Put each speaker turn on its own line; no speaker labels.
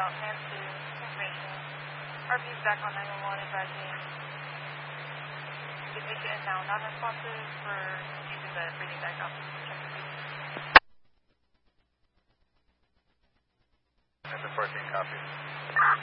Nancy, information. RP's back on 911 advising. The patient is now non-responsive for using the breathing diagnostics to check the breathing.
And the 14 copy.